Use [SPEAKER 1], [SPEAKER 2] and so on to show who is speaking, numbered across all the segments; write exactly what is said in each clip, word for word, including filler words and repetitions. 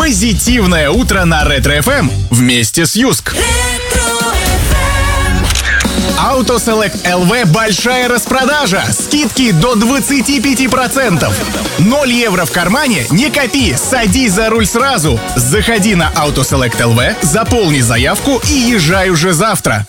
[SPEAKER 1] позитивное утро на Ретро эф эм вместе с Юск. Autoselect эл ви большая распродажа. Скидки до двадцати пяти процентов. ноль евро в кармане? Не копи, садись за руль сразу. Заходи на Autoselect эл ви, заполни заявку и езжай уже завтра.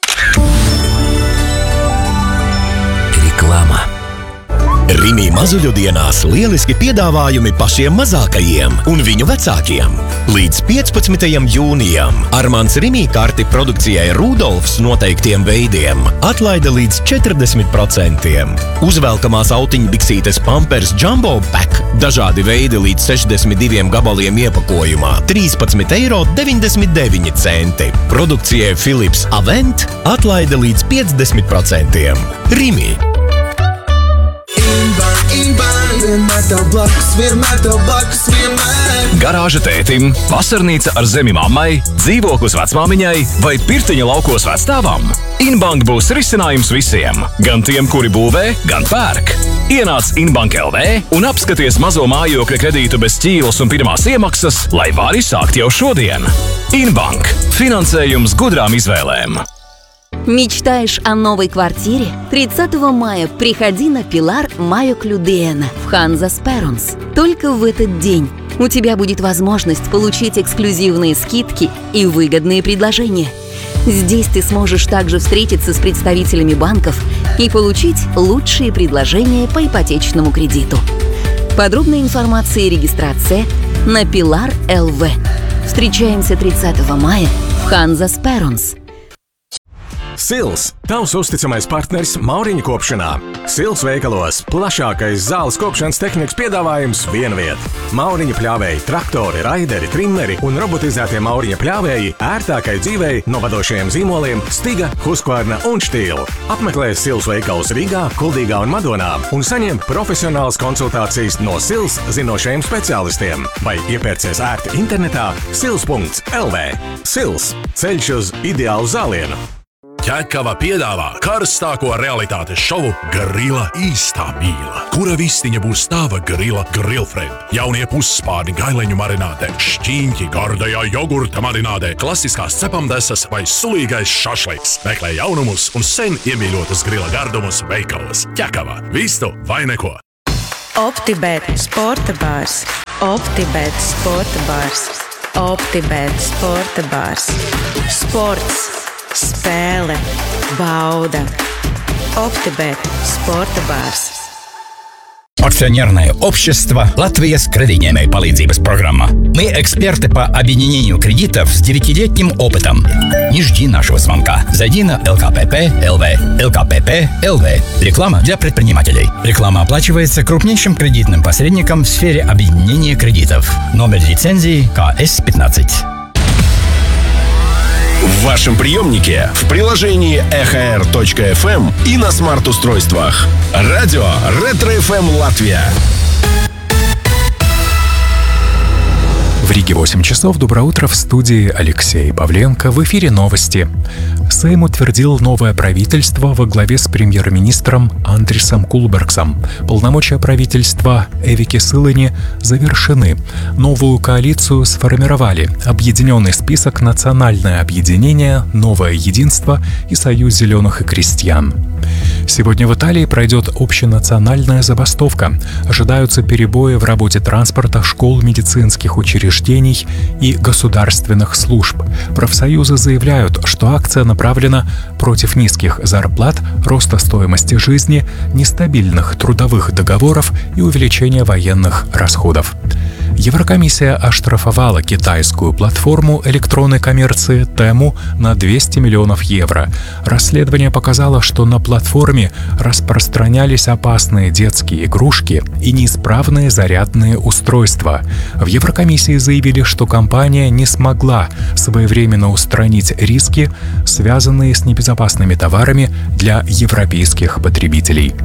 [SPEAKER 2] Reklāma. Rimī mazuļudienās lieliski piedāvājumi pašiem mazākajiem un viņu vecākiem. Līdz piecpadsmitajam jūnijam Armands Rimī karti produkcijai Rudolfs noteiktiem veidiem atlaida līdz četrdesmit procentiem. Uzvelkamās autiņbiksītes Pampers Jumbo Pack dažādi veidi līdz sešdesmit diviem gabaliem iepakojumā trīspadsmit eiro deviņdesmit deviņi centi. Produkcijai Philips Avent atlaida līdz piecdesmit procentiem. Rimī.
[SPEAKER 3] Garāža tētim, vasarnīca ar zemi mammai, dzīvoklis vecmāmiņai vai pirtiņa laukos vecstāvam? Inbank būs risinājums visiem, gan tiem, kuri būvē, gan pērk. Ienāc Inbank tel vē un apskaties mazo mājokļa kredītu bez ķīlas un pirmās iemaksas, lai vari sākt jau šodien. Inbank. Finansējums gudrām izvēlēm.
[SPEAKER 4] Мечтаешь о новой квартире? тридцатого мая приходи на Пилар Майо Клюдеена в Ханзас Перонс. Только в этот день у тебя будет возможность получить эксклюзивные скидки и выгодные предложения. Здесь ты сможешь также встретиться с представителями банков и получить лучшие предложения по ипотечному кредиту. Подробная информация и регистрация на Пилар точка эл ви. Встречаемся тридцатого мая в Ханзас Перонс.
[SPEAKER 5] Sils – tavs uzticamais partners Mauriņu kopšanā. Sils veikalos plašākais zāles kopšanas tehnikas piedāvājums vienviet. Mauriņu pļāvēji, traktori, raideri, trimmeri un robotizētie Mauriņu pļāvēji ērtākai dzīvei no vadošajiem zīmoliem Stiga, Husqvarna un Stihl. Apmeklē Sils veikalus Rīgā, Kuldīgā un Madonā un saņem profesionālas konsultācijas no Sils zinošajiem speciālistiem vai iepērcies ērti internetā sils punkts эл ви. Sils – ceļš uz ideālu zālienu.
[SPEAKER 6] Ķekava piedāvā karstāko realitātes šovu Grila īstā mīla, kura vistiņa būs tava Grila Grillfriend. Jaunie pusspārni gaileņu marinātē, šķīņķi gardajā jogurta marinātē, klasiskās cepamdesas vai sulīgais šašliks. Meklē jaunumus un sen iemīļotus Grila gardumus veikalos. Ķekava. Vistu vai neko.
[SPEAKER 7] Optibet sporta bārs. Optibet sporta bārs. Optibet sporta bārs. Sports. Spēle, bauda. Optibet sporta bārs.
[SPEAKER 8] Акционерное общество «Латвия с кредитной palīdzības программа». Мы эксперты по объединению кредитов с девятилетним опытом. Не жди нашего звонка. Зайди на эл ка пэ пэ точка эл ви. эл ка пэ пэ точка эл ви. Реклама для предпринимателей. Реклама оплачивается крупнейшим кредитным посредником в сфере объединения кредитов. Номер лицензии ка эс пятнадцать.
[SPEAKER 9] В вашем приемнике, в приложении эхо эр точка эф эм и на смарт-устройствах. Радио Ретро эф эм Латвия.
[SPEAKER 10] В Риге восемь часов. Доброе утро, в студии Алексей Павленко. В эфире новости. Сейм утвердил новое правительство во главе с премьер-министром Андрисом Кулбергсом. Полномочия правительства Эвики Силани завершены. Новую коалицию сформировали Объединенный список, Национальное объединение, Новое единство и Союз зеленых и крестьян. Сегодня в Италии пройдет общенациональная забастовка. Ожидаются перебои в работе транспорта, школ, медицинских учреждений и государственных служб. Профсоюзы заявляют, что акция направлена против низких зарплат, роста стоимости жизни, нестабильных трудовых договоров и увеличения военных расходов. Еврокомиссия оштрафовала китайскую платформу электронной коммерции Тему на двести миллионов евро. Расследование показало, что на платформе распространялись опасные детские игрушки и неисправные зарядные устройства. В Еврокомиссии заявили, что компания не смогла своевременно устранить риски, связанные с небезопасными товарами для европейских потребителей.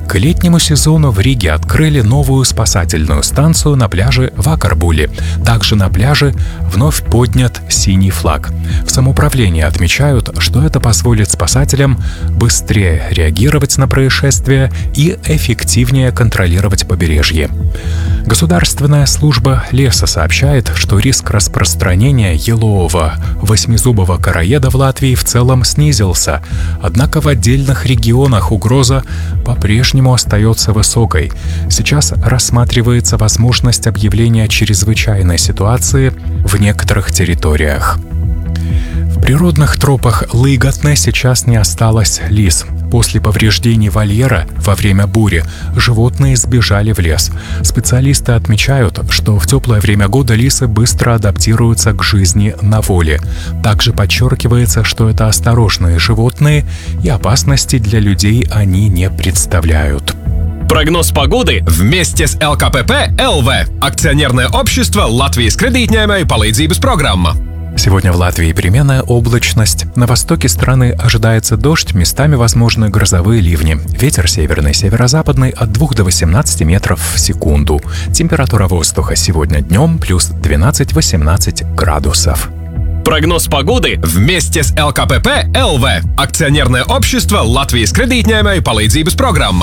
[SPEAKER 10] К летнему сезону в Риге открыли новую спасательную станцию на пляже Вакарбули. Также на пляже вновь поднят синий флаг. В самоуправлении отмечают, что это позволит спасателям быстрее реагировать на происшествия и эффективнее контролировать побережье. Государственная служба леса сообщает, что риск распространения елового восьмизубого короеда в Латвии в целом снизился, однако в отдельных регионах угроза по-прежнему остается высокой. Сейчас рассматривается возможность объявления чрезвычайной ситуации в некоторых территориях. В природных тропах Лыготне сейчас не осталось лис. После повреждений вольера во время бури животные сбежали в лес. Специалисты отмечают, что в теплое время года лисы быстро адаптируются к жизни на воле. Также подчеркивается, что это осторожные животные и опасности для людей они не представляют.
[SPEAKER 11] Прогноз погоды вместе с эл ка пэ пэ эл вэ. Акционерное общество Латвijas kredītņēmēju palīdzības программа.
[SPEAKER 10] Сегодня в Латвии переменная облачность. На востоке страны ожидается дождь, местами возможны грозовые ливни. Ветер северный, северо-западный от двух до восемнадцати метров в секунду. Температура воздуха сегодня днем плюс двенадцать-восемнадцать градусов.
[SPEAKER 11] Прогноз погоды вместе с эл ка пэ пэ эл вэ. Акционерное общество Латвijas kredītņēmēju palīdzības программа.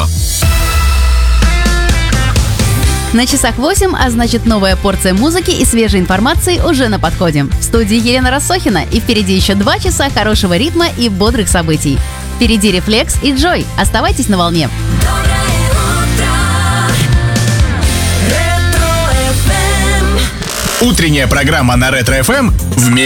[SPEAKER 12] На часах восемь, а значит новая порция музыки и свежей информации уже на подходе. В студии Елена Рассохина, и впереди еще два часа хорошего ритма и бодрых событий. Впереди Рефлекс и Джой. Оставайтесь на волне.
[SPEAKER 1] Утренняя программа на Ретро эф эм вместе